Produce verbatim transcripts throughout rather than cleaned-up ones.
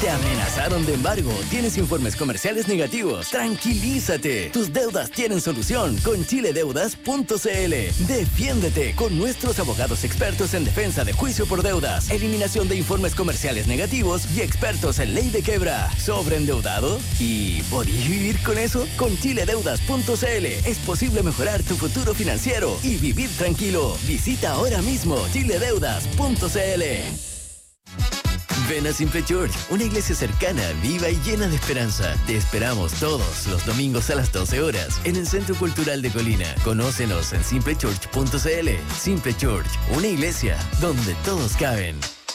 ¿Te amenazaron de embargo? ¿Tienes informes comerciales negativos? Tranquilízate. Tus deudas tienen solución con chile deudas punto c l. Defiéndete con nuestros abogados expertos en defensa de juicio por deudas, eliminación de informes comerciales negativos y expertos en ley de quiebra. ¿Sobreendeudado? ¿Y podís vivir con eso? Con chile deudas punto c l es posible mejorar tu futuro financiero y vivir tranquilo. Visita ahora mismo chile deudas punto c l. Ven a Simple Church, una iglesia cercana, viva y llena de esperanza. Te esperamos todos los domingos a las doce horas en el Centro Cultural de Colina. Conócenos en simple church punto c l. Simple Church, una iglesia donde todos caben.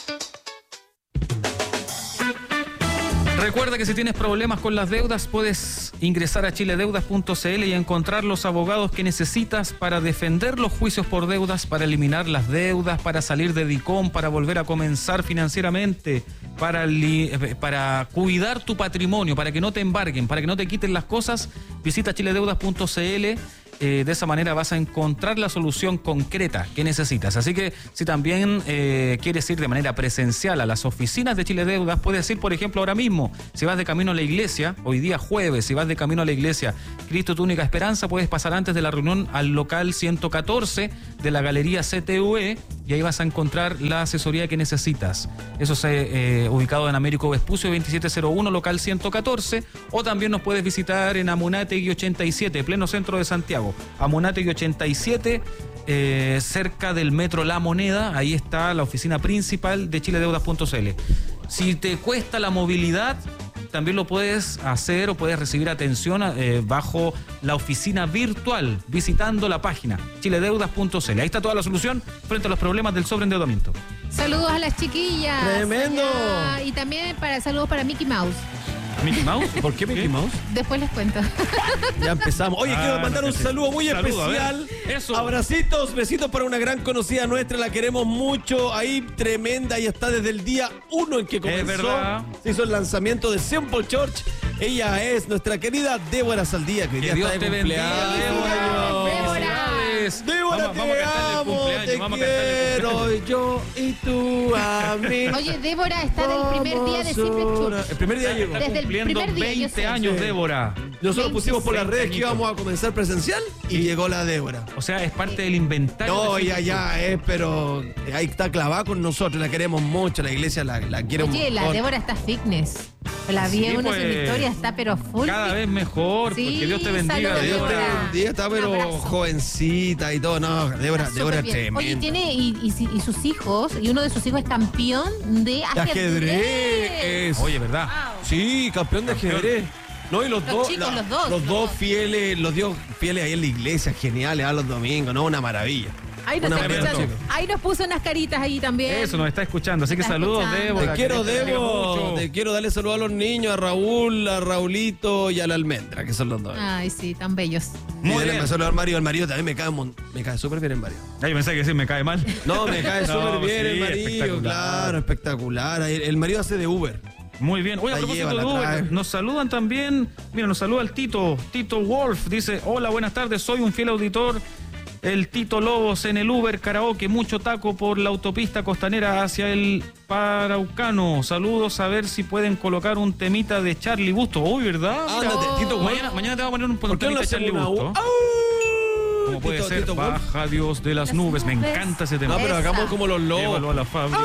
Recuerda que si tienes problemas con las deudas, puedes ingresar a chile deudas punto c l y encontrar los abogados que necesitas para defender los juicios por deudas, para eliminar las deudas, para salir de DICOM, para volver a comenzar financieramente, para, li- para cuidar tu patrimonio, para que no te embarguen, para que no te quiten las cosas. Visita chile deudas punto c l. Eh, de esa manera vas a encontrar la solución concreta que necesitas. Así que si también eh, quieres ir de manera presencial a las oficinas de Chile Deudas, puedes ir, por ejemplo, ahora mismo. Si vas de camino a la iglesia, hoy día jueves, si vas de camino a la iglesia Cristo tu única esperanza, puedes pasar antes de la reunión al local ciento catorce de la Galería C T U E y ahí vas a encontrar la asesoría que necesitas. Eso es eh, ubicado en Américo Vespucio veintisiete cero uno, local ciento catorce, o también nos puedes visitar en Amunátegui ochenta y siete, pleno centro de Santiago. Amunátegui ochenta y siete, eh, cerca del metro La Moneda. Ahí está la oficina principal de chile deudas punto c l. Si te cuesta la movilidad, también lo puedes hacer o puedes recibir atención eh, bajo la oficina virtual, visitando la página chile deudas punto c l. Ahí está toda la solución frente a los problemas del sobreendeudamiento. Saludos a las chiquillas. ¡Tremendo! Allá. Y también para saludos para Mickey Mouse. ¿Mickey Mouse? ¿Por qué Mickey Mouse? Después les cuento. Ya empezamos. Oye, Ah, quiero mandar no un sé. saludo muy Saludo, a ver. especial. Eso. Abracitos, besitos para una gran conocida nuestra. La queremos mucho. Ahí, tremenda. Ella está desde el día uno en que comenzó. verdad. Se hizo el lanzamiento de Simple Church. Ella es nuestra querida Débora Saldía, que hoy Que día Dios está de te bendiga, cumpleaños. Débora. Felicidades. Débora, vamos, vamos a te cantarle el amo, cumpleaños, te vamos a cantarle el quiero, cumpleaños. yo y tú a mí. Oye, Débora está del primer día de Simple Church. El primer día llegó. Está Desde el cumpliendo primer día, yo veinte sé. años, Sí. Débora. Nosotros pusimos por las redes que añitos. íbamos a comenzar presencial y llegó la Débora. O sea, es parte del inventario. No, de ya, Simple ya, es, pero ahí está clavada con nosotros, la queremos mucho, la iglesia la, la quiere un Oye, la montón. Débora está fitness. La vi Sí, en unas pues, historias, está pero full. Cada fit. vez mejor, Sí, porque Dios te bendiga, saludos, Dios te Débora. bendiga, está pero Un abrazo. jovencita y todo, no, Débora, Está Débora súper es bien. Oye, tremenda. tiene y, y, si- y sus hijos, y uno de sus hijos es campeón de ajedrez. Ajedrez. Es- Oye, ¿verdad? Sí, campeón de Campeón. ajedrez. No, y los, Los dos, chicos, la- los dos, los los dos dos. fieles, los dos fieles ahí en la iglesia, geniales, a los domingos, no, una maravilla. Ahí nos, Una está maravilla, escuchando. chicos. Ahí nos puso unas caritas ahí también. Eso nos está escuchando, así que Está saludos, escuchando. Débora. Te que quiero, Dios te bendiga Debo, mucho. te quiero darle saludos a los niños, a Raúl, a Raulito y a la Almendra, que son los dos. Ay, sí, tan bellos. Y Muy dale bien. saludos al Mario, al Mario también me cae, un mon- me cae súper bien el Mario. Ay, yo pensé que sí, me cae mal. No, me cae No, súper bien sí, el Mario, espectacular. claro, espectacular. El, el Mario hace de Uber. Muy bien. Oye, a La propósito lleva, de la trae. Uber, nos saludan también. Mira, nos saluda el Tito, Tito Wolf. Dice, hola, buenas tardes, soy un fiel auditor. El Tito Lobos en el Uber Karaoke, mucho taco por la autopista costanera hacia el Paraucano. Saludos, a ver si pueden colocar un temita de Charlie Busto. Uy, ¿verdad? Mira, Ándate, Tito Wolf. mañana, mañana te vamos a poner un, ¿Por un qué no temita le de Charlie hacemos una Busto. U? ¡Au! Como puede Tito- ser, Tito Wolf. baja Dios de las Las nubes. Me nubes. encanta ese tema. No, pero Esa. hagamos como los Llévalo a lobos. la fábrica.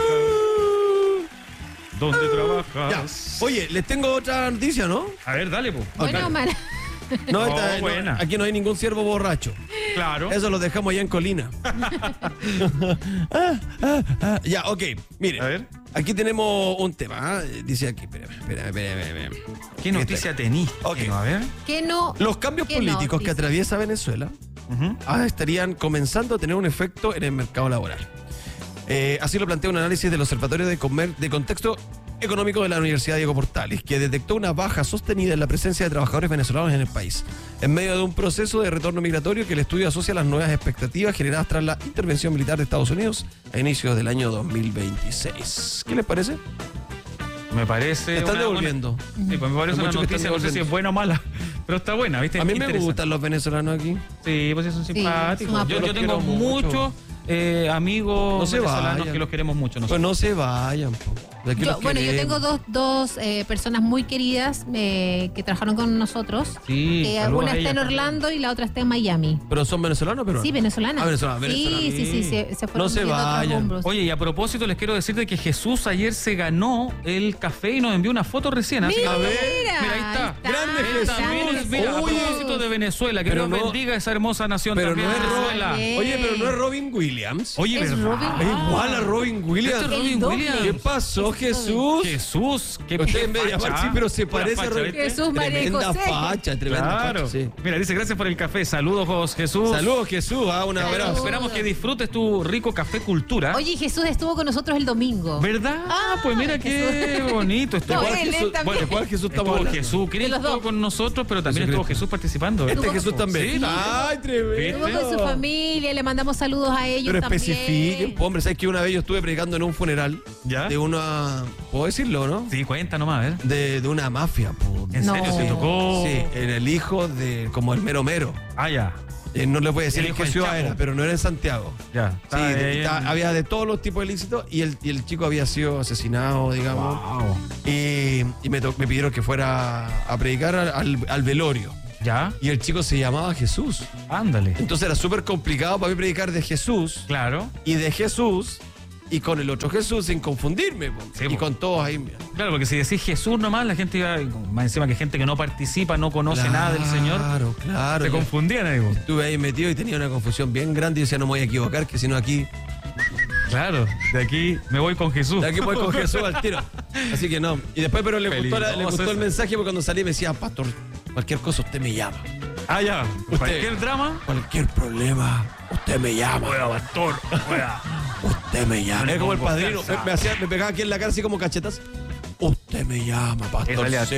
¿Dónde Ya. trabajas? Oye, les tengo otra noticia, ¿no? A ver, dale, po. Bueno, Ok. mala. No, Oh, esta- no, buena. aquí no hay ningún ciervo borracho. Claro. Eso lo dejamos allá en Colina. Ah, ah, ah. Ya, ok. Miren. A ver. Aquí tenemos un tema. ¿ah? Dice aquí, espérame, espérame, espérame. espérame. ¿Qué noticia tenís? Ok. Que no, A ver. Que no. Los cambios ¿Qué políticos que noticia? atraviesa Venezuela Ujú. ah, estarían comenzando a tener un efecto en el mercado laboral. Eh, así lo plantea un análisis del Observatorio de, Comer- de Contexto Económico de la Universidad Diego Portales, que detectó una baja sostenida en la presencia de trabajadores venezolanos en el país, en medio de un proceso de retorno migratorio que el estudio asocia a las nuevas expectativas generadas tras la intervención militar de Estados Unidos a inicios del año dos mil veintiséis. ¿Qué les parece? Me parece. Te están una- devolviendo. una- sí, pues me parece Hay una muchos que están noticia, no sé si es buena o mala, pero está buena, ¿viste? A mí me Interesante. gustan los venezolanos aquí. Sí, pues sí, son Sí, simpáticos. son yo, apoyos. yo tengo Los quiero mucho. muchos eh, amigos No se venezolanos vayan. que los queremos mucho. Pues nosotros. no se vayan, po. De aquí Yo- los bueno, yo queremos. tengo dos, dos eh, personas muy queridas eh, que trabajaron con nosotros. Sí, Eh, saludos una a está en ellas Orlando y la otra está en Miami. ¿Pero son venezolanos pero Sí, venezolana. Ah, venezolana, venezolana. Sí, sí, sí, se, se fueron No se yendo a otros vayan. rumbros. Oye, y a propósito les quiero decir de que Jesús ayer se ganó el café y nos envió una foto recién. Así que- A ver. Mira, ahí está. Grande Él Jesús. también es- mira, a Oye. propósito de Venezuela, que Pero Dios no- bendiga esa hermosa nación Pero también, no es Venezuela. Robin. Oye, pero no es Robin Williams. Oye, Es ¿verdad? Robin Es igual a Robin Williams. Este es El Robin doble. Williams. ¿Qué pasó, Jesús? Jesús, qué Usted qué en vez de llamar, facha, sí, pero se pura parece a facha, Robin. ¿viste? Jesús María Tremenda José. facha, tremenda Claro. facha, sí. Mira, dice gracias por el café. Saludos, Jesús. Saludos, Jesús. Ah, un Saludos. abrazo. Esperamos que disfrutes tu rico café cultura. Oye, Jesús estuvo con nosotros el domingo. ¿Verdad? Ah, pues mira qué bonito. ¿De Estuvo, No, cuál él Jesús, también. bueno, ¿de cuál Jesús estamos estuvo hablando? Jesús. Cristo De los dos. estuvo con nosotros, pero también estuvo Jesucristo. Jesús participando. Este Estuvo- Jesús también. Sí. Ay, tremendo. Estuvo con su familia, le mandamos saludos a ellos Pero también. especifiquen, po, hombre, ¿sabes que una vez yo estuve predicando en un funeral ¿Ya? de una, ¿puedo decirlo, no? Sí, cuenta nomás, a ver. De, de una mafia, po. ¿En No. serio? ¿Se tocó? Sí, en el hijo de, como el mero mero. Ah, ya. Eh, no les voy a decir El en hijo qué del ciudad Chapo. era, pero no era en Santiago. Ya. Sí, Está de- bien. está- había de todos los tipos de ilícitos y el, y el chico había sido asesinado, digamos. Wow. Y, y me, to- me pidieron que fuera a predicar al, al- al velorio. Ya. Y el chico se llamaba Jesús. Ándale. Entonces era súper complicado para mí predicar de Jesús Claro. y de Jesús y con el otro Jesús sin confundirme. po. Sí, y po. con todos ahí, mira. Claro, porque si decís Jesús nomás, la gente iba, más encima que gente que no participa, no conoce nada del Señor, Claro, claro. se Yo confundían ahí. po. estuve ahí metido y tenía una confusión bien grande y decía, no me voy a equivocar, que si no aquí, Claro, de aquí me voy con Jesús. de aquí voy con Jesús al tiro. Así que no. Y después, pero le gustó, la- le Peligroso gustó el eso. mensaje porque cuando salí me decía, pastor, cualquier cosa usted me llama. Ah, ya. Usted- Cualquier drama. Cualquier problema, usted me llama. pastor. Usted me llama. Me Es como el pongo padrino. casa. Me, me hacía, me pegaba aquí en la cara así como cachetas. Usted me llama, pastor. Sí.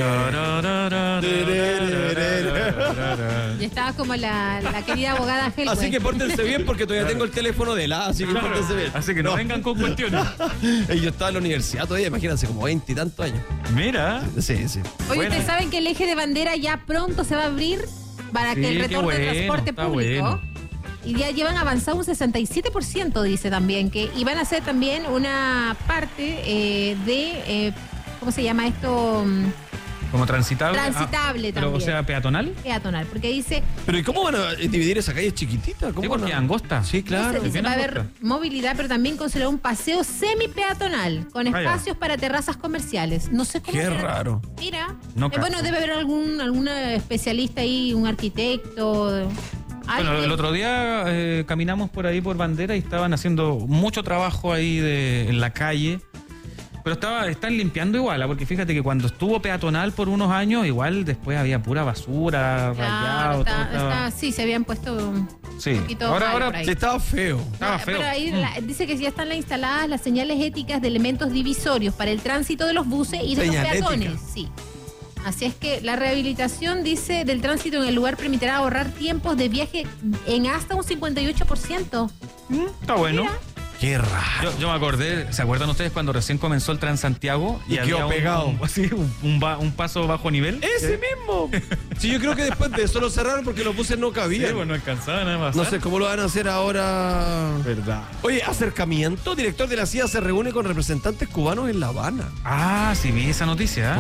Y estaba como la, la querida abogada Ángel. Así que pórtense bien porque todavía tengo el teléfono de la, así que Claro. pórtense bien. Así que no, vengan con cuestiones. Y yo estaba en la universidad todavía, imagínense, como veinte y tantos años. Mira. Sí, sí. Oye, Bueno. ¿ustedes saben que el eje de bandera ya pronto se va a abrir para Sí, que el qué retorno del bueno, transporte está público? bueno. Y ya llevan avanzado un sesenta y siete por ciento, dice también, que y van a ser también una parte eh, de, eh, ¿cómo se llama esto? Mm, Como transitable. Transitable Ah, pero, también. o sea, peatonal. Peatonal, porque dice Pero ¿y cómo van a dividir esa calle chiquitita? ¿Cómo Sí, van porque a- angosta. Sí, claro. Dice, bien va a haber angosta. movilidad, pero también considerar un paseo semi-peatonal con Ah, ya. espacios para terrazas comerciales. No sé cómo. Qué será. raro. Mira. No Eh, cacho. bueno, debe haber algún alguna especialista ahí, un arquitecto. Bueno, alguien. el otro día eh, caminamos por ahí por Bandera y estaban haciendo mucho trabajo ahí de, en la calle. Pero estaba, están limpiando igual, ¿ah? Porque fíjate que cuando estuvo peatonal por unos años, igual después había pura basura, Claro, rayado, está- todo estaba- está- sí, se habían puesto un Sí. poquito Ahora, mal ahora por ahí. Sí, estaba feo. estaba No, feo. Pero ahí Mm. la- dice que ya están instaladas las señales éticas de elementos divisorios para el tránsito de los buses y de Señalética. los peatones. Sí. Así es que la rehabilitación, dice, del tránsito en el lugar permitirá ahorrar tiempos de viaje en hasta un cincuenta y ocho por ciento. Mm, está bueno. Mira. Qué raro. Yo, yo me acordé, ¿se acuerdan ustedes cuando recién comenzó el Transantiago? Y quedó había un- pegado. Un, sí, un, un ba- un paso bajo nivel. Ese mismo. Sí, yo creo que después de eso lo cerraron porque los buses no Sí, cabían. pues no alcanzaba nada más. No sé cómo lo van a hacer ahora. Verdad. Oye, acercamiento. Director de la C I A se reúne con representantes cubanos en La Habana. Ah, sí, vi esa noticia. ¿eh?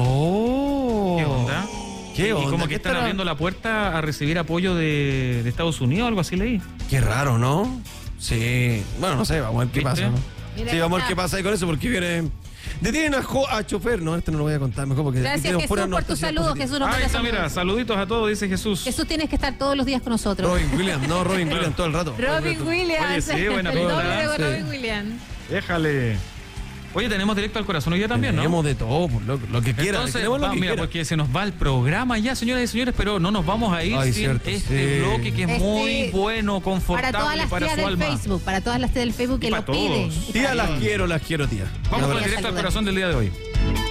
Oh. ¿Qué onda? ¿Qué Y onda? como ¿Qué que están estará? abriendo la puerta a recibir apoyo de, de Estados Unidos, algo así leí. Qué raro, ¿no? Sí. Bueno, no sé, vamos a ver qué ¿Viste? pasa, ¿no? Mira, Sí, ahí vamos a ver está. qué pasa ahí con eso porque viene. Detienen a, jo- a chofer. No, este no lo voy a contar mejor porque. Gracias, tenemos Jesús, puras por tu noticias saludo. positivas. Jesús nos Ahí manda está, saludos. mira, saluditos a todos, dice Jesús. Jesús, tienes que estar todos los días con nosotros. Robin Williams, no, Robin Williams todo el rato. Robin Williams. Oye, sí, buena el pinta, doble de sí. Robin Williams. Déjale. Oye, tenemos directo al corazón hoy día también, ¿no? Tenemos de todo, pues, lo, lo que quieran. Entonces, tenemos lo va, que mira, quieran. porque se nos va el programa ya, señoras y señores, pero no nos vamos a ir Ay, sin cierto, este sí. bloque que es Este, muy bueno, Para confortable todas para, las tías su del alma. Facebook, para todas las tías del Facebook Y que para lo piden. todos. Y Tía, para las todos. quiero, las quiero, tía. Vamos La con el verdad. directo al saludar. corazón del día de hoy.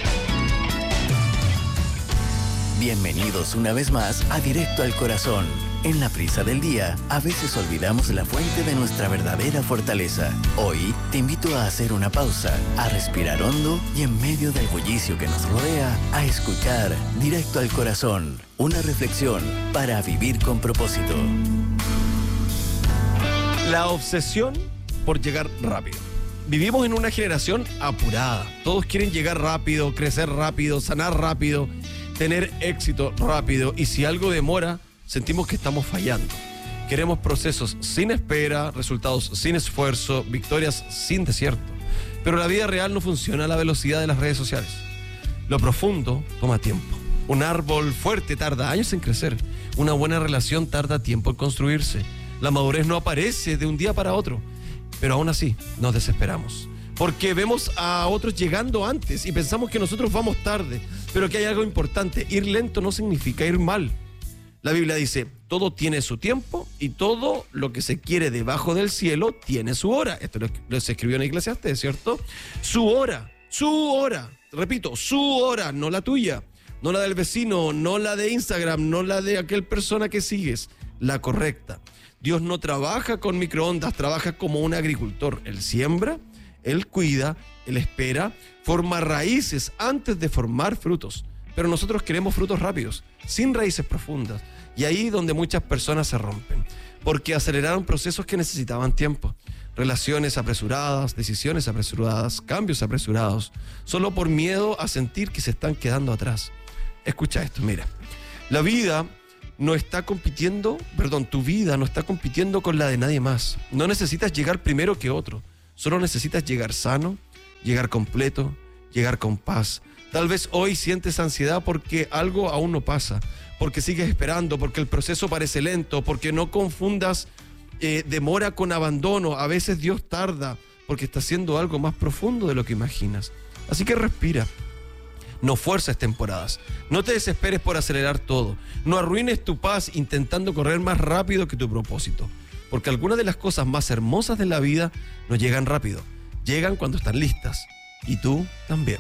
Bienvenidos una vez más a Directo al Corazón. En la prisa del día, a veces olvidamos la fuente de nuestra verdadera fortaleza. Hoy te invito a hacer una pausa, a respirar hondo y en medio del bullicio que nos rodea, a escuchar Directo al Corazón. Una reflexión para vivir con propósito. La obsesión por llegar rápido. vivimos en una generación apurada. Todos quieren llegar rápido, crecer rápido, sanar rápido, tener éxito rápido. Y si algo demora, sentimos que estamos fallando. Queremos procesos sin espera, resultados sin esfuerzo, victorias sin desierto. Pero la vida real no funciona a la velocidad de las redes sociales. Lo profundo toma tiempo. Un árbol fuerte tarda años en crecer. Una buena relación tarda tiempo en construirse. La madurez no aparece de un día para otro. Pero aún así, nos desesperamos. Porque vemos a otros llegando antes y pensamos que nosotros vamos tarde. Pero que hay algo importante. Ir lento no significa ir mal. La Biblia dice, todo tiene su tiempo y todo lo que se quiere debajo del cielo tiene su hora. Esto lo, lo se escribió en Eclesiastés, ¿cierto? Su hora, su hora. Repito, su hora, no la tuya. No la del vecino, no la de Instagram, no la de aquel persona que sigues. La correcta. Dios no trabaja con microondas, trabaja como un agricultor. Él siembra, Él cuida, Él espera, forma raíces antes de formar frutos. Pero nosotros queremos frutos rápidos, sin raíces profundas. Y ahí donde muchas personas se rompen. Porque aceleraron procesos que necesitaban tiempo. Relaciones apresuradas, decisiones apresuradas, cambios apresurados. Solo por miedo a sentir que se están quedando atrás. Escucha esto, mira. La vida no está compitiendo, perdón, tu vida no está compitiendo con la de nadie más. No necesitas llegar primero que otro. Solo necesitas llegar sano, llegar completo, llegar con paz. Tal vez hoy sientes ansiedad porque algo aún no pasa, porque sigues esperando, porque el proceso parece lento, porque no confundas eh, demora con abandono. A veces Dios tarda porque está haciendo algo más profundo de lo que imaginas. Así que respira. No fuerces temporadas. No te desesperes por acelerar todo. No arruines tu paz intentando correr más rápido que tu propósito. Porque algunas de las cosas más hermosas de la vida no llegan rápido. Llegan cuando están listas. Y tú también.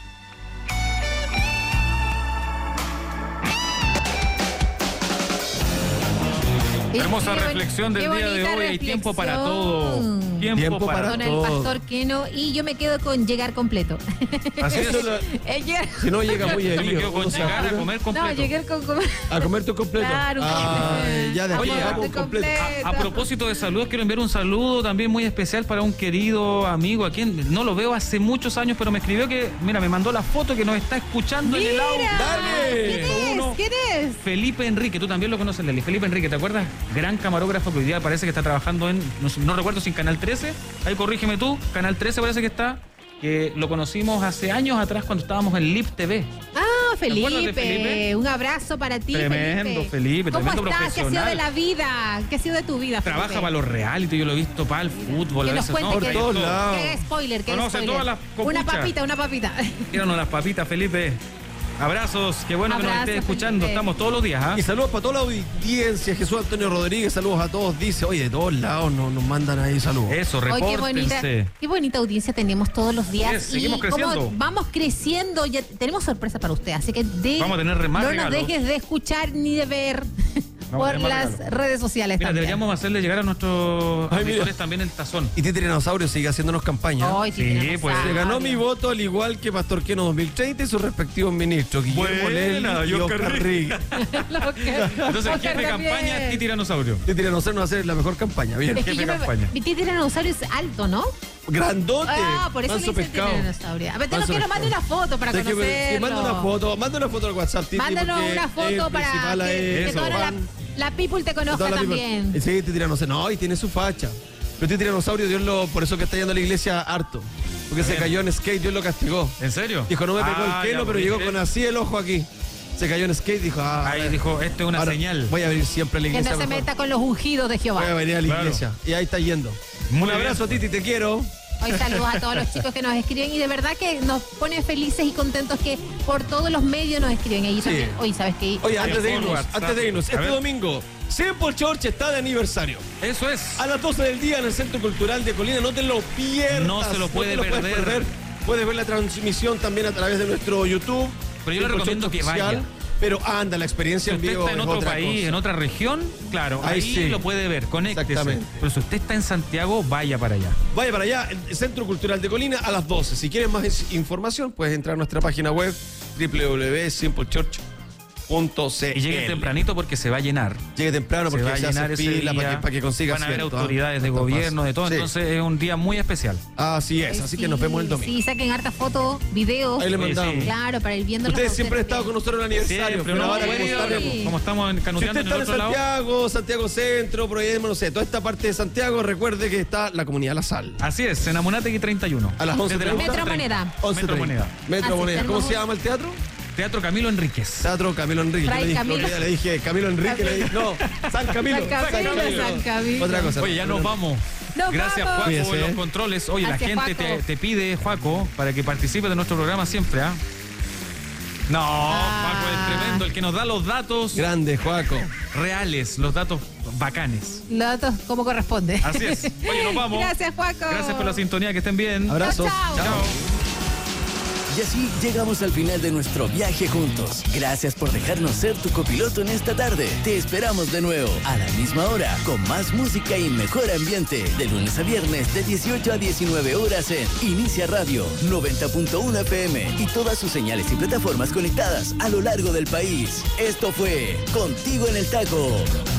Hermosa Qué reflexión del qué día de bonita hoy. Hay tiempo para todo. reflexión. Tiempo, Tiempo para, para Con el todo. pastor Keno y yo me quedo con llegar completo. Así es. Eso lo- El llegar- si no llega muy Yo me herido. quedo con uno se llegar a apura. comer completo. No, llegar con comer. A comer tu completo. Claro, un Ah, completo. ya después Oye, vamos un completo. completo. A propósito de saludos, quiero enviar un saludo también muy especial para un querido amigo a quien no lo veo hace muchos años, pero me escribió que, mira, me mandó la foto que nos está escuchando en el auto. Dale. ¿Quién es? Uno. ¿Quién es? Felipe Enrique, tú también lo conoces, Leli. Felipe Enrique, ¿te acuerdas? Gran camarógrafo que hoy día parece que está trabajando en, no, sé, no recuerdo si en Canal trece, ahí corrígeme tú, Canal trece parece que está, que lo conocimos hace años atrás cuando estábamos en L I P T V. Ah, acuerdas de Felipe, Felipe? un abrazo para ti, Tremendo, Felipe, ¿Cómo tremendo estás? ¿Qué ha sido profesional. de la vida? ¿Qué ha sido de tu vida, Felipe? Trabaja para los reality, yo lo he visto para el fútbol. Que a nos veces, cuente no, que- por todos todo. lados. ¿Qué spoiler? ¿Qué Conoce spoiler? todas las Una copuchas. papita, una papita. Tíranos las papitas, Felipe. Abrazos, qué bueno que nos Abrazo, estés escuchando. Felipe. Estamos todos los días, ¿ah? Y saludos para toda la audiencia. Jesús Antonio Rodríguez, saludos a todos. Dice, oye, de todos lados nos, nos mandan ahí saludos. Eso, Hoy qué bonita, repórtense. qué bonita audiencia tenemos todos los días. Sí, seguimos y como creciendo. vamos creciendo, ya tenemos sorpresa para usted, así que de- Vamos a tener más no regalos. nos dejes de escuchar ni de ver Vamos a por tener más las regalos. redes sociales Mira, también. deberíamos hacerle llegar a nuestros Ay, mira. auditores también el tazón. Y Titi Dinosaurio sigue haciéndonos campaña. Ay, Sí, tenemos pues. a- Se ganó mi voto al igual que Pastor Queno dos mil treinta y sus respectivos ministros, Guillermo Buena, Lely y y Oscar Oscar Riga. Lo que- Entonces, Oscar jefe de también. campaña, Titi Tiranosaurio. Titi Dinosaurio va a hacer la mejor campaña. Bien. Es que jefe yo de me- campaña. mi titi tiranosaurio es alto, ¿no? Grandote. Ah, por eso manso le dicen pescado. tiranosaurio. A ver, tengo Manso que nos mande una pescado. foto para Sé que me- conocerlo. que manda una foto, manda una foto al WhatsApp, Titi. Mándanos porque una el foto para principal que, es que Eso, toda la, fan. la people te de conozca toda la people. también. Sí, Titi Tiranosaurio. No, y tiene su facha. Pero Titi Tiranosaurio, Dios lo, por eso que está yendo a la iglesia harto. Porque se Bien. cayó en skate, Dios lo castigó. ¿En serio? Dijo, no me pegó Ah, el ya, pelo, pero pues, llegó ¿viste? con así el ojo aquí. Se cayó en skate, dijo, ah. Ahí eh, dijo, esto es una ahora señal. Voy a venir siempre a la Que iglesia. no se mejor. meta con los ungidos de Jehová. Voy a venir a la Claro. iglesia. Y ahí está yendo. Muy Un abrazo, bien. Titi, te quiero. Hoy saludos a todos los chicos que nos escriben y de verdad que nos pone felices y contentos que por todos los medios nos escriben. Y Sí. también, hoy sabes que Oye, antes de por irnos, WhatsApp. antes de irnos, A este ver. domingo, Simple Church está de aniversario. Eso es. A las doce del día en el Centro Cultural de Colina, no te lo pierdas. No se lo puede te puedes perder. Puedes ver la transmisión también a través de nuestro YouTube. Pero yo le Simple recomiendo Church que Oficial. vaya. Pero anda, la experiencia Si en usted vivo está en es otro otra país, cosa. en otra región, claro, ahí, Ahí sí. lo puede ver, conéctese. Exactamente. Pero si usted está en Santiago, vaya para allá. Vaya para allá, el Centro Cultural de Colina a las doce. Si quieres más información, puedes entrar a nuestra página web w w w punto simple church punto c l. Y llegue tempranito porque se va a llenar. Llegue temprano porque se, va a se llenar hace ese fila día. para que, para que consiga Van a haber asiento, autoridades ¿ah? de No está gobierno, de todo. fácil. Sí. Entonces es un día muy especial. Así es, así Sí, que nos vemos el domingo. Sí, saquen hartas fotos, videos. Ahí le Oye, mandamos. sí. Claro, para ir viendo Ustedes siempre han estado con nosotros en el aniversario, Siempre, pero ¿no? ahora Bueno, como están- sí. como estamos Si canuteando usted en está el en otro lado. Santiago, Santiago Centro, Providencia, no sé, toda esta parte de Santiago, recuerde que está la comunidad La Sal. Así es, en Amunategui treinta y uno. A las once Desde las treinta. Metro once treinta. Moneda. once Metro treinta. Moneda. Metro Ah, sí, Moneda. ¿Cómo tenemos- se llama el teatro? Teatro Camilo Enríquez. Teatro Camilo Enrique. Fray Yo le dije, Camilo. otro día le dije Camilo Enrique, le dije, no, San Camilo. San Camilo, San Camilo. Otra cosa. Oye, ya nos vamos. Nos Gracias, vamos. Juaco, Cuídese. en los controles. Oye, Gracias, la gente te, Juaco. te pide, Juaco, para que participe de nuestro programa siempre, ¿ah? No, Ah. Juaco es tremendo, el que nos da los datos Grande, Juaco. reales, los datos bacanes. Los datos como corresponde. Así es. Oye, nos vamos. Gracias, Juaco. Gracias por la sintonía, que estén bien. Abrazos. Chao, chao. Chao. Y así llegamos al final de nuestro viaje juntos. Gracias por dejarnos ser tu copiloto en esta tarde. Te esperamos de nuevo, a la misma hora, con más música y mejor ambiente. De lunes a viernes, de dieciocho a diecinueve horas en Inicia Radio, noventa punto uno F M y todas sus señales y plataformas conectadas a lo largo del país. Esto fue Contigo en el Taco.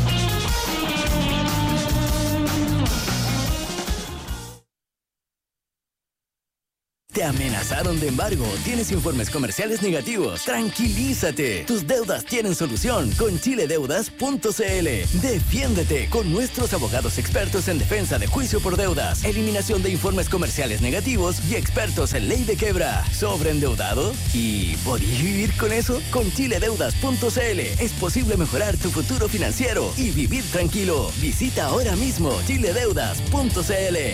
Te amenazaron de embargo. Tienes informes comerciales negativos. Tranquilízate. Tus deudas tienen solución con chile deudas punto c l. Defiéndete con nuestros abogados expertos en defensa de juicio por deudas, eliminación de informes comerciales negativos y expertos en ley de quiebra. ¿Sobreendeudado? ¿Y podías vivir con eso? Con chile deudas punto c l es posible mejorar tu futuro financiero y vivir tranquilo. Visita ahora mismo chile deudas punto c l.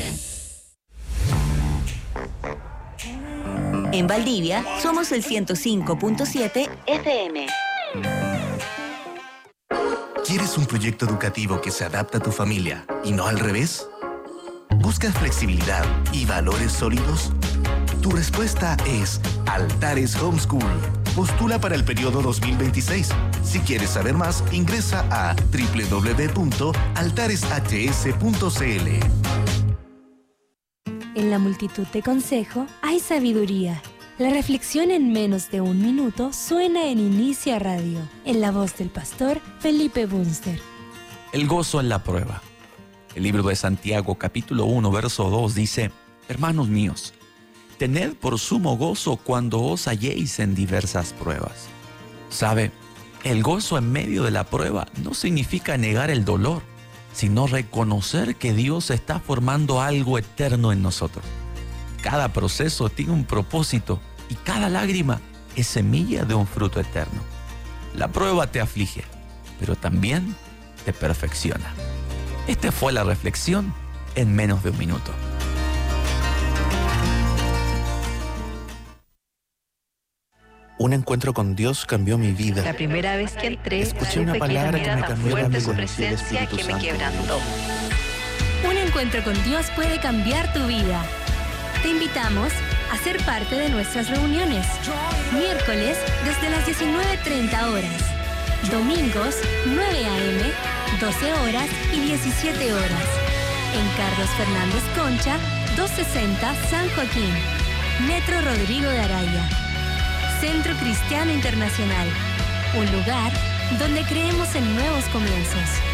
En Valdivia somos el ciento cinco punto siete F M. ¿Quieres un proyecto educativo que se adapte a tu familia y no al revés? ¿Buscas flexibilidad y valores sólidos? Tu respuesta es Altares Homeschool. Postula para el periodo dos mil veintiséis. Si quieres saber más, ingresa a doble u doble u doble u punto altares h s punto c l. En la multitud de consejo hay sabiduría. La reflexión en menos de un minuto suena en Inicia Radio, en la voz del pastor Felipe Bunster. El gozo en la prueba. El libro de Santiago, capítulo uno, verso dos, dice: Hermanos míos, tened por sumo gozo cuando os halléis en diversas pruebas. ¿Sabe? El gozo en medio de la prueba no significa negar el dolor, sino reconocer que Dios está formando algo eterno en nosotros. Cada proceso tiene un propósito y cada lágrima es semilla de un fruto eterno. La prueba te aflige, pero también te perfecciona. Esta fue la reflexión en menos de un minuto. Un encuentro con Dios cambió mi vida. La primera vez que entré, Escuché una supe palabra que que era me tan cambió la fuerte vida. su Conocí el presencia Espíritu que me Santo. quebrantó. Un encuentro con Dios puede cambiar tu vida. Te invitamos a ser parte de nuestras reuniones. Miércoles desde las diecinueve treinta horas. Domingos nueve a m, doce horas y diecisiete horas. En Carlos Fernández Concha, doscientos sesenta San Joaquín. Metro Rodrigo de Araya. Centro Cristiano Internacional. Un lugar donde creemos en nuevos comienzos.